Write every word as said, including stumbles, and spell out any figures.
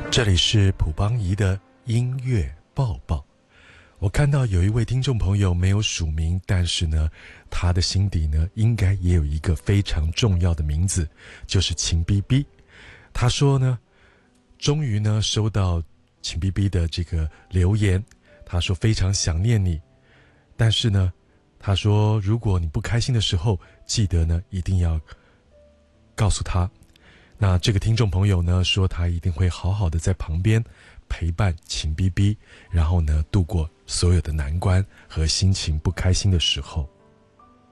这里是普邦仪的音乐报报。我看到有一位听众朋友没有署名，但是呢，他的心底呢，应该也有一个非常重要的名字，就是秦 B B。他说呢，终于呢收到秦 B B 的这个留言，他说非常想念你，但是呢，他说如果你不开心的时候，记得呢一定要告诉他。那这个听众朋友呢说他一定会好好的在旁边陪伴秦 B B， 然后呢度过所有的难关和心情不开心的时候。